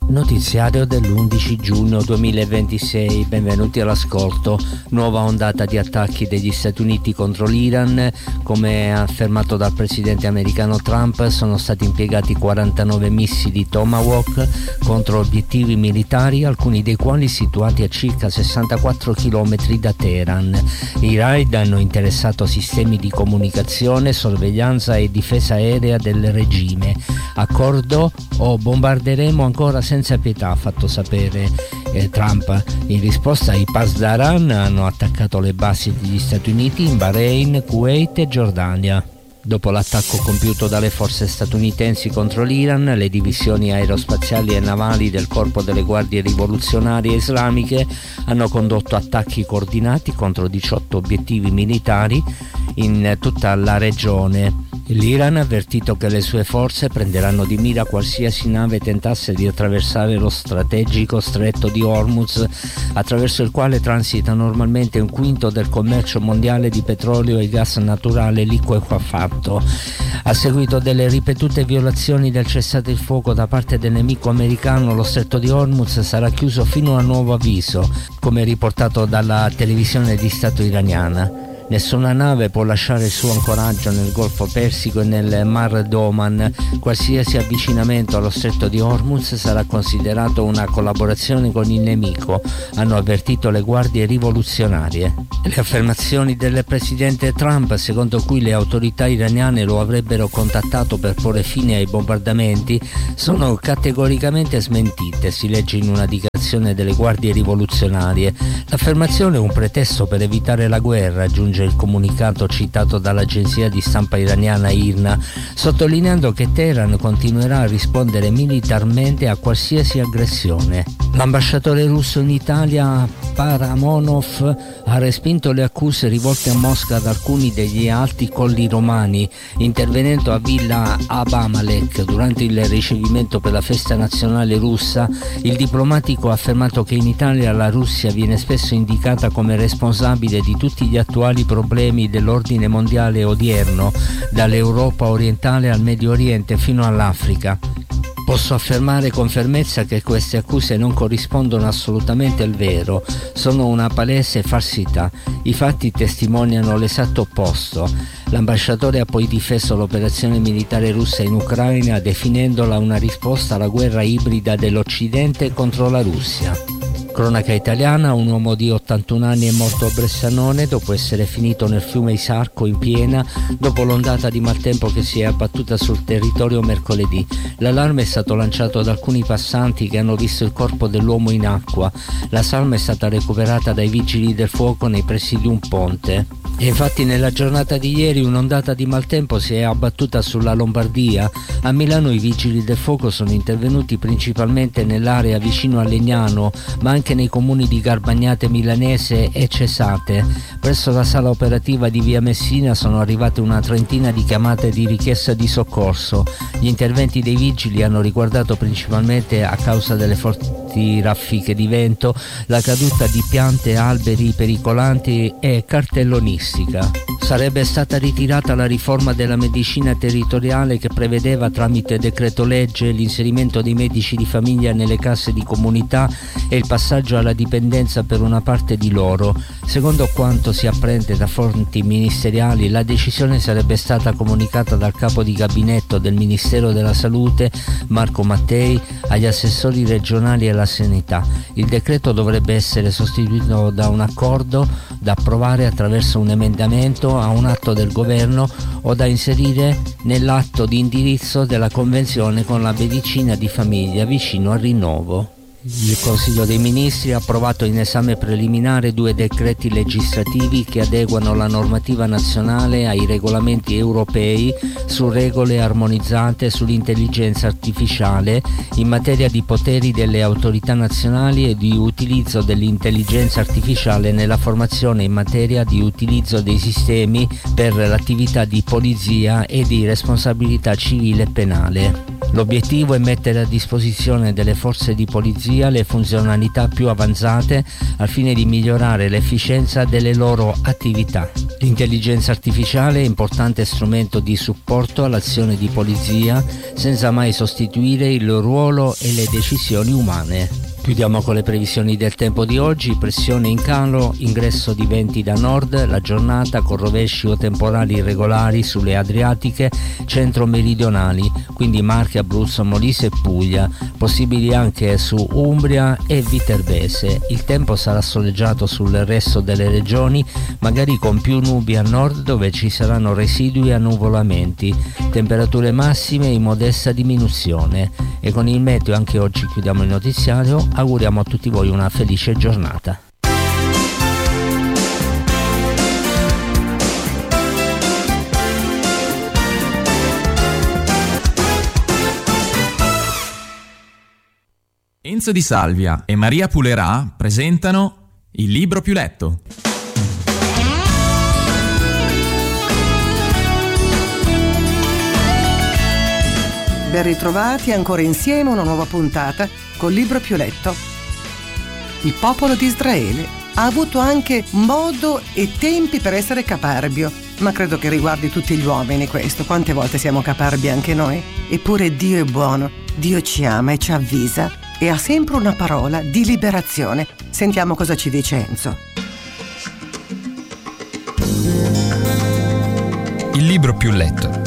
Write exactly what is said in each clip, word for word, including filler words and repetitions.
Notiziario dell'undici giugno duemilaventisei, benvenuti all'ascolto. Nuova ondata di attacchi degli Stati Uniti contro l'Iran. Come affermato dal presidente americano Trump, sono stati impiegati quarantanove missili Tomahawk contro obiettivi militari, alcuni dei quali situati a circa sessantaquattro chilometri da Teheran. I raid hanno interessato sistemi di comunicazione, sorveglianza e difesa aerea del regime. Accordo o bombarderemo ancora senza senza pietà, ha fatto sapere eh, Trump. In risposta, i Pasdaran hanno attaccato le basi degli Stati Uniti in Bahrain, Kuwait e Giordania. Dopo l'attacco compiuto dalle forze statunitensi contro l'Iran, le divisioni aerospaziali e navali del Corpo delle Guardie Rivoluzionarie Islamiche hanno condotto attacchi coordinati contro diciotto obiettivi militari in tutta la regione. L'Iran ha avvertito che le sue forze prenderanno di mira qualsiasi nave tentasse di attraversare lo strategico stretto di Hormuz, attraverso il quale transita normalmente un quinto del commercio mondiale di petrolio e gas naturale liquefatto. A seguito delle ripetute violazioni del cessate il fuoco da parte del nemico americano, lo stretto di Hormuz sarà chiuso fino a nuovo avviso, come riportato dalla televisione di Stato iraniana. Nessuna nave può lasciare il suo ancoraggio nel Golfo Persico e nel Mar d'Oman. Qualsiasi avvicinamento allo stretto di Hormuz sarà considerato una collaborazione con il nemico, hanno avvertito le guardie rivoluzionarie. Le affermazioni del presidente Trump, secondo cui le autorità iraniane lo avrebbero contattato per porre fine ai bombardamenti, sono categoricamente smentite, si legge in una dichiarazione delle guardie rivoluzionarie. L'affermazione è un pretesto per evitare la guerra, aggiunge il comunicato citato dall'agenzia di stampa iraniana I R N A, sottolineando che Teheran continuerà a rispondere militarmente a qualsiasi aggressione. L'ambasciatore russo in Italia, Paramonov, ha respinto le accuse rivolte a Mosca da alcuni degli alti colli romani, intervenendo a Villa Abamalek durante il ricevimento per la festa nazionale russa. Il diplomatico ha affermato che in Italia la Russia viene spesso indicata come responsabile di tutti gli attuali problemi dell'ordine mondiale odierno, dall'Europa orientale al Medio Oriente fino all'Africa. Posso affermare con fermezza che queste accuse non corrispondono assolutamente al vero, sono una palese falsità. I fatti testimoniano l'esatto opposto. L'ambasciatore ha poi difeso l'operazione militare russa in Ucraina, definendola una risposta alla guerra ibrida dell'Occidente contro la Russia. Cronaca italiana: un uomo di ottantuno anni è morto a Bressanone dopo essere finito nel fiume Isarco in piena dopo l'ondata di maltempo che si è abbattuta sul territorio mercoledì. L'allarme è stato lanciato da alcuni passanti che hanno visto il corpo dell'uomo in acqua. La salma è stata recuperata dai vigili del fuoco nei pressi di un ponte. E infatti nella giornata di ieri un'ondata di maltempo si è abbattuta sulla Lombardia. A Milano i vigili del fuoco sono intervenuti principalmente nell'area vicino a Legnano, ma anche nei comuni di Garbagnate Milanese e Cesate. Presso la sala operativa di via Messina sono arrivate una trentina di chiamate di richiesta di soccorso. Gli interventi dei vigili hanno riguardato principalmente, a causa delle forti raffiche di vento, la caduta di piante, alberi pericolanti e cartellonistica. Sarebbe stata ritirata la riforma della medicina territoriale che prevedeva tramite decreto legge l'inserimento dei medici di famiglia nelle casse di comunità e il passaggio alla dipendenza per una parte di loro. Secondo quanto si apprende da fonti ministeriali, la decisione sarebbe stata comunicata dal capo di gabinetto del Ministero della Salute, Marco Mattei, agli assessori regionali e alla sanità. Il decreto dovrebbe essere sostituito da un accordo da approvare attraverso un emendamento a un atto del governo o da inserire nell'atto di indirizzo della convenzione con la medicina di famiglia vicino al rinnovo. Il Consiglio dei Ministri ha approvato in esame preliminare due decreti legislativi che adeguano la normativa nazionale ai regolamenti europei su regole armonizzate sull'intelligenza artificiale in materia di poteri delle autorità nazionali e di utilizzo dell'intelligenza artificiale nella formazione in materia di utilizzo dei sistemi per l'attività di polizia e di responsabilità civile e penale. L'obiettivo è mettere a disposizione delle forze di polizia le funzionalità più avanzate al fine di migliorare l'efficienza delle loro attività. L'intelligenza artificiale è importante strumento di supporto all'azione di polizia senza mai sostituire il ruolo e le decisioni umane. Chiudiamo con le previsioni del tempo di oggi. Pressione in calo, ingresso di venti da nord, la giornata con rovesci o temporali irregolari sulle Adriatiche centro-meridionali, quindi Marche, Abruzzo, Molise e Puglia, possibili anche su Umbria e Viterbese. Il tempo sarà soleggiato sul resto delle regioni, magari con più nubi a nord dove ci saranno residui annuvolamenti, temperature massime in modesta diminuzione. E con il meteo anche oggi chiudiamo il notiziario. Auguriamo a tutti voi una felice giornata. Enzo Di Salvia e Maria Pulerà presentano Il libro più letto. Ben ritrovati ancora insieme, una nuova puntata col libro più letto. Il popolo di Israele ha avuto anche modo e tempi per essere caparbio, ma credo che riguardi tutti gli uomini questo. Quante volte siamo caparbi anche noi? Eppure Dio è buono, Dio ci ama e ci avvisa e ha sempre una parola di liberazione. Sentiamo cosa ci dice Enzo. Il libro più letto.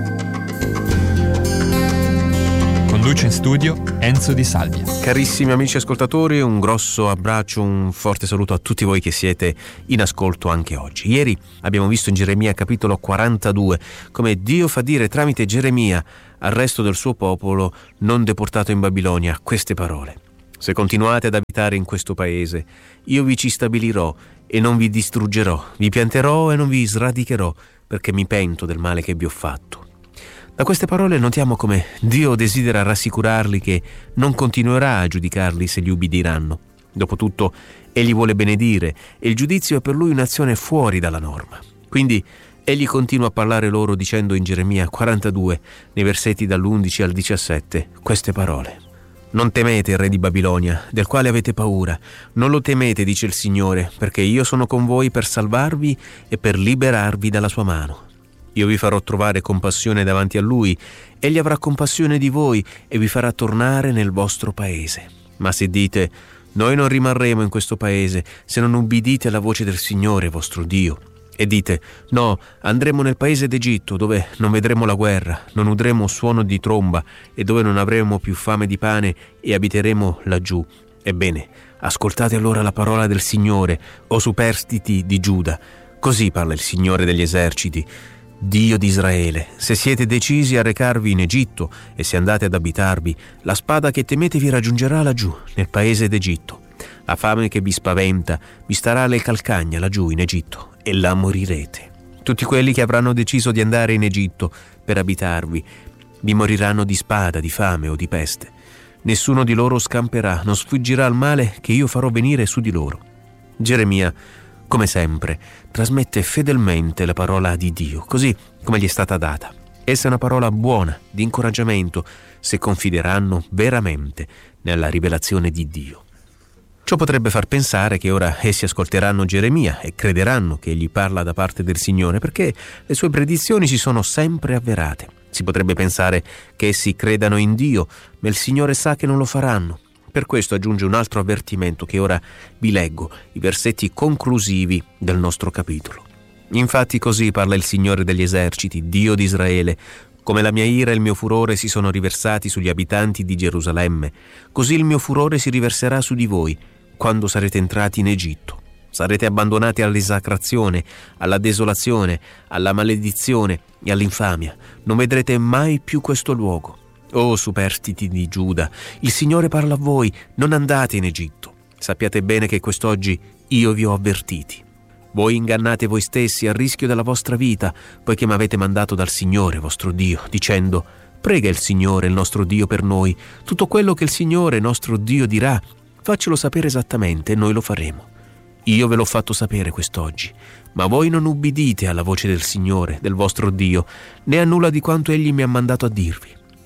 Conduce in studio Enzo Di Salvia. Carissimi amici ascoltatori, un grosso abbraccio, un forte saluto a tutti voi che siete in ascolto anche oggi. Ieri abbiamo visto in Geremia capitolo quarantadue come Dio fa dire tramite Geremia al resto del suo popolo non deportato in Babilonia queste parole: se continuate ad abitare in questo paese, io vi ci stabilirò e non vi distruggerò, vi pianterò e non vi sradicherò, perché mi pento del male che vi ho fatto. Da queste parole notiamo come Dio desidera rassicurarli che non continuerà a giudicarli se gli ubbidiranno. Dopotutto, Egli vuole benedire e il giudizio è per Lui un'azione fuori dalla norma. Quindi, Egli continua a parlare loro dicendo in Geremia quarantadue, nei versetti dall'undici al diciassette, queste parole. Non temete il re di Babilonia, del quale avete paura. Non lo temete, dice il Signore, perché io sono con voi per salvarvi e per liberarvi dalla sua mano. Io vi farò trovare compassione davanti a Lui, Egli avrà compassione di voi e vi farà tornare nel vostro paese. Ma se dite, noi non rimarremo in questo paese se non ubbidite alla voce del Signore vostro Dio, e dite, no, andremo nel paese d'Egitto, dove non vedremo la guerra, non udremo suono di tromba e dove non avremo più fame di pane e abiteremo laggiù. Ebbene, ascoltate allora la parola del Signore, o superstiti di Giuda. Così parla il Signore degli eserciti, Dio di Israele: se siete decisi a recarvi in Egitto e se andate ad abitarvi, la spada che temete vi raggiungerà laggiù, nel paese d'Egitto. La fame che vi spaventa vi starà alle calcagna laggiù in Egitto, e là morirete. Tutti quelli che avranno deciso di andare in Egitto per abitarvi vi moriranno di spada, di fame o di peste. Nessuno di loro scamperà, non sfuggirà al male che io farò venire su di loro. Geremia, come sempre, trasmette fedelmente la parola di Dio, così come gli è stata data. Essa è una parola buona, di incoraggiamento, se confideranno veramente nella rivelazione di Dio. Ciò potrebbe far pensare che ora essi ascolteranno Geremia e crederanno che egli parla da parte del Signore, perché le sue predizioni si sono sempre avverate. Si potrebbe pensare che essi credano in Dio, ma il Signore sa che non lo faranno. Per questo aggiunge un altro avvertimento che ora vi leggo, i versetti conclusivi del nostro capitolo. Infatti così parla il Signore degli eserciti, Dio di Israele: come la mia ira e il mio furore si sono riversati sugli abitanti di Gerusalemme, così il mio furore si riverserà su di voi quando sarete entrati in Egitto. Sarete abbandonati all'esacrazione, alla desolazione, alla maledizione e all'infamia. Non vedrete mai più questo luogo. O superstiti di Giuda, il Signore parla a voi: non andate in Egitto. Sappiate bene che quest'oggi io vi ho avvertiti. Voi ingannate voi stessi a rischio della vostra vita, poiché mi avete mandato dal Signore vostro Dio, dicendo: prega il Signore il nostro Dio per noi. Tutto quello che il Signore nostro Dio dirà, faccelo sapere esattamente e noi lo faremo. Io ve l'ho fatto sapere quest'oggi, ma voi non ubbidite alla voce del Signore, del vostro Dio, né a nulla di quanto Egli mi ha mandato a dirvi.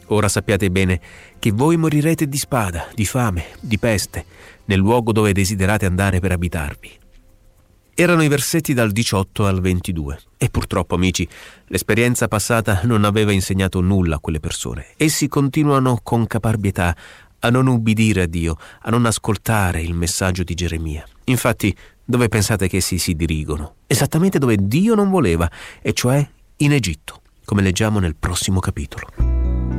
Ora sappiate bene che voi morirete di spada, di fame, di peste, nel luogo dove desiderate andare per abitarvi. Erano i versetti dal diciotto al ventidue e purtroppo, amici, l'esperienza passata non aveva insegnato nulla a quelle persone. Essi continuano con caparbietà a non ubbidire a Dio, a non ascoltare il messaggio di Geremia. Infatti, dove pensate che essi si dirigono? Esattamente dove Dio non voleva, e cioè in Egitto, come leggiamo nel prossimo capitolo.